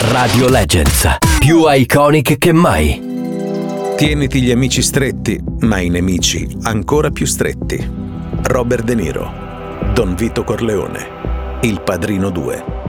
Radio Legends, più iconic che mai. Tieniti gli amici stretti, ma i nemici ancora più stretti. Robert De Niro, Don Vito Corleone, Il Padrino 2.